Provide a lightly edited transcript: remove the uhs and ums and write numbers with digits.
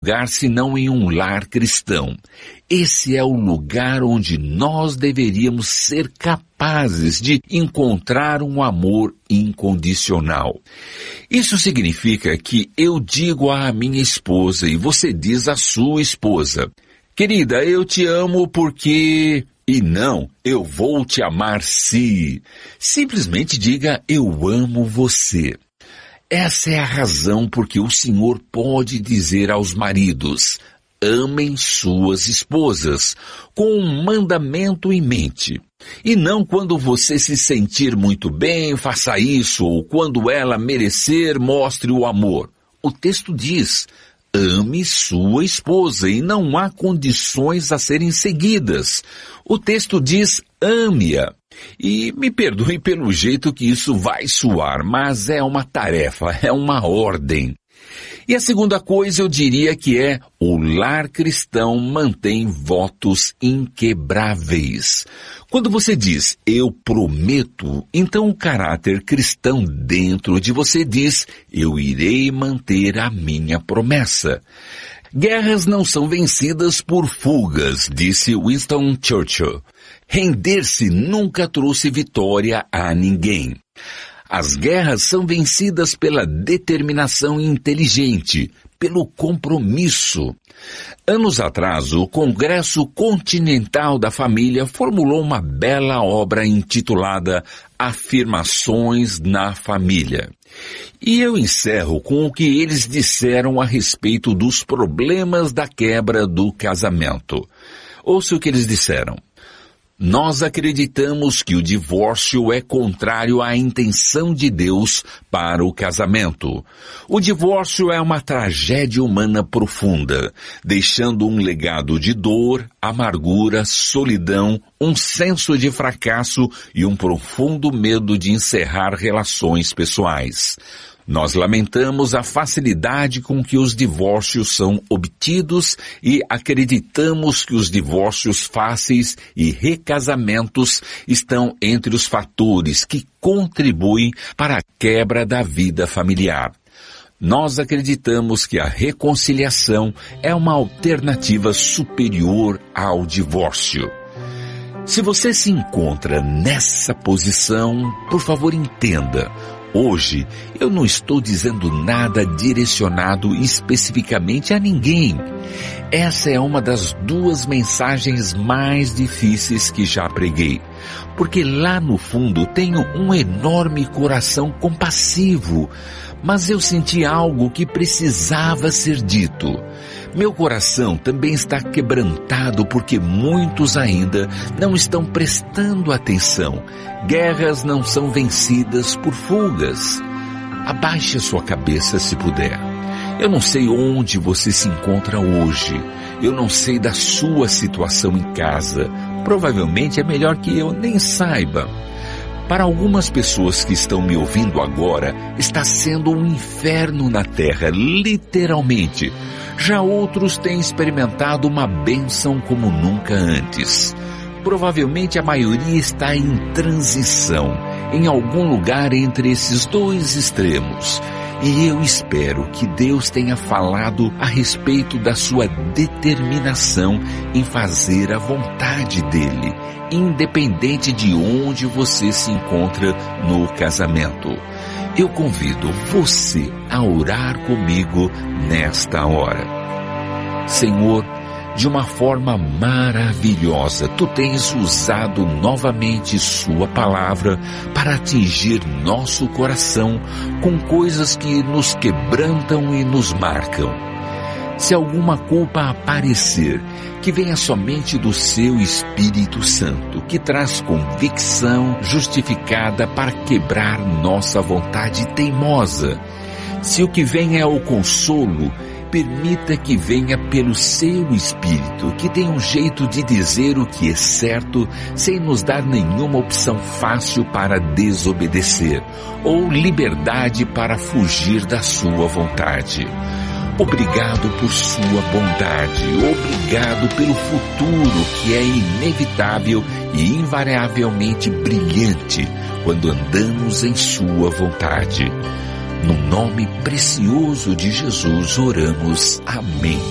lugar senão em um lar cristão. Esse é o lugar onde nós deveríamos ser capazes de encontrar um amor incondicional. Isso significa que eu digo à minha esposa e você diz à sua esposa: querida, eu te amo porque... E não, eu vou te amar se... Simplesmente diga, eu amo você. Essa é a razão porque o Senhor pode dizer aos maridos: amem suas esposas, com um mandamento em mente. E não quando você se sentir muito bem, faça isso, ou quando ela merecer, mostre o amor. O texto diz: ame sua esposa e não há condições a serem seguidas. O texto diz: ame-a. E me perdoem pelo jeito que isso vai soar, mas é uma tarefa, é uma ordem. E a segunda coisa eu diria que é: o lar cristão mantém votos inquebráveis. Quando você diz, eu prometo, então o caráter cristão dentro de você diz, eu irei manter a minha promessa. Guerras não são vencidas por fugas, disse Winston Churchill. Render-se nunca trouxe vitória a ninguém. As guerras são vencidas pela determinação inteligente, pelo compromisso. Anos atrás, o Congresso Continental da Família formulou uma bela obra intitulada Afirmações na Família. E eu encerro com o que eles disseram a respeito dos problemas da quebra do casamento. Ouça o que eles disseram. Nós acreditamos que o divórcio é contrário à intenção de Deus para o casamento. O divórcio é uma tragédia humana profunda, deixando um legado de dor, amargura, solidão, um senso de fracasso e um profundo medo de encerrar relações pessoais. Nós lamentamos a facilidade com que os divórcios são obtidos e acreditamos que os divórcios fáceis e recasamentos estão entre os fatores que contribuem para a quebra da vida familiar. Nós acreditamos que a reconciliação é uma alternativa superior ao divórcio. Se você se encontra nessa posição, por favor entenda. Hoje, eu não estou dizendo nada direcionado especificamente a ninguém. Essa é uma das 2 mensagens mais difíceis que já preguei, porque lá no fundo tenho um enorme coração compassivo, mas eu senti algo que precisava ser dito. Meu coração também está quebrantado porque muitos ainda não estão prestando atenção. Guerras não são vencidas por fugas. Abaixe a sua cabeça se puder. Eu não sei onde você se encontra hoje. Eu não sei da sua situação em casa. Provavelmente é melhor que eu nem saiba. Para algumas pessoas que estão me ouvindo agora, está sendo um inferno na terra, literalmente. Já outros têm experimentado uma bênção como nunca antes. Provavelmente a maioria está em transição, em algum lugar entre esses 2 extremos. E eu espero que Deus tenha falado a respeito da sua determinação em fazer a vontade dele, independente de onde você se encontra no casamento. Eu convido você a orar comigo nesta hora. Senhor, de uma forma maravilhosa, Tu tens usado novamente Sua palavra para atingir nosso coração com coisas que nos quebrantam e nos marcam. Se alguma culpa aparecer, que venha somente do Seu Espírito Santo, que traz convicção justificada para quebrar nossa vontade teimosa. Se o que vem é o consolo, permita que venha pelo Seu Espírito, que tem um jeito de dizer o que é certo, sem nos dar nenhuma opção fácil para desobedecer, ou liberdade para fugir da Sua vontade. Obrigado por Sua bondade, obrigado pelo futuro que é inevitável e invariavelmente brilhante quando andamos em Sua vontade. No nome precioso de Jesus oramos. Amém.